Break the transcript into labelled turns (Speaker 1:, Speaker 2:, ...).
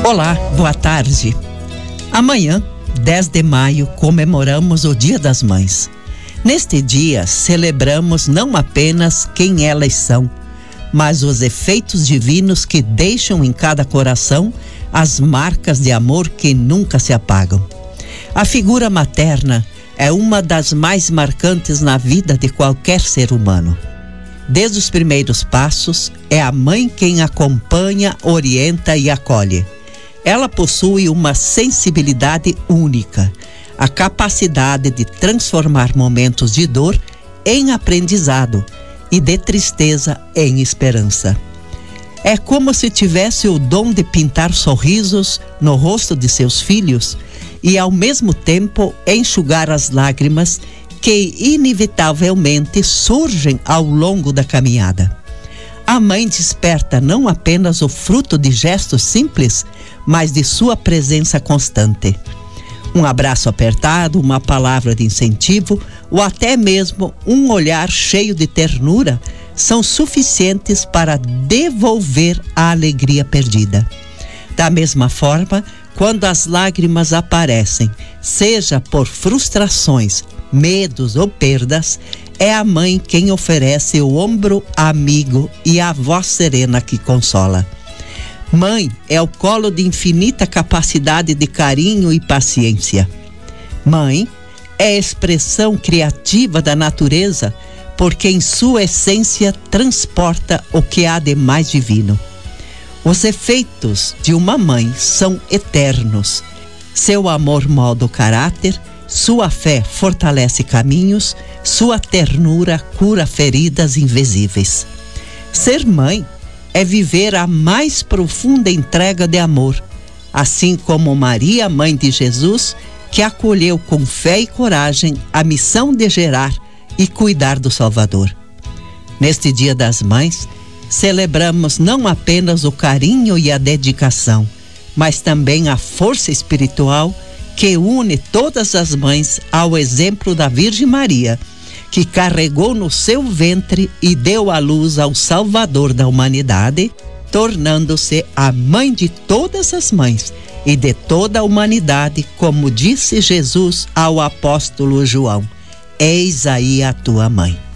Speaker 1: Olá, boa tarde. Amanhã, 10 de maio, comemoramos o Dia das Mães. Neste dia, celebramos não apenas quem elas são, mas os efeitos divinos que deixam em cada coração as marcas de amor que nunca se apagam. A figura materna é uma das mais marcantes na vida de qualquer ser humano. Desde os primeiros passos, é a mãe quem acompanha, orienta e acolhe. Ela possui uma sensibilidade única, a capacidade de transformar momentos de dor em aprendizado e de tristeza em esperança. É como se tivesse o dom de pintar sorrisos no rosto de seus filhos e, ao mesmo tempo, enxugar as lágrimas que inevitavelmente surgem ao longo da caminhada. A mãe desperta não apenas o fruto de gestos simples, mas de sua presença constante. Um abraço apertado, uma palavra de incentivo ou até mesmo um olhar cheio de ternura são suficientes para devolver a alegria perdida. Da mesma forma, quando as lágrimas aparecem, seja por frustrações, medos ou perdas, é a mãe quem oferece o ombro amigo e a voz serena que consola. Mãe é o colo de infinita capacidade de carinho e paciência. Mãe é a expressão criativa da natureza, porque em sua essência transporta o que há de mais divino. Os efeitos de uma mãe são eternos. Seu amor molda o caráter, sua fé fortalece caminhos, sua ternura cura feridas invisíveis. Ser mãe é viver a mais profunda entrega de amor, assim como Maria, mãe de Jesus, que acolheu com fé e coragem a missão de gerar e cuidar do Salvador. Neste Dia das Mães, celebramos não apenas o carinho e a dedicação, mas também a força espiritual que une todas as mães ao exemplo da Virgem Maria, que carregou no seu ventre e deu à luz ao Salvador da humanidade, tornando-se a mãe de todas as mães e de toda a humanidade, como disse Jesus ao apóstolo João: eis aí a tua mãe.